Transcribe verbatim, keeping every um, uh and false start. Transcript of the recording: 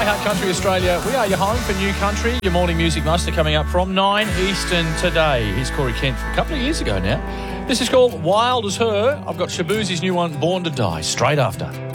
Heart Country Australia. We are your home for new country. Your morning music muster coming up from nine Eastern today. Here's Corey Kent from a couple of years ago now. This is called Wild as Her. I've got Shabuzi's new one, Born to Die, straight after.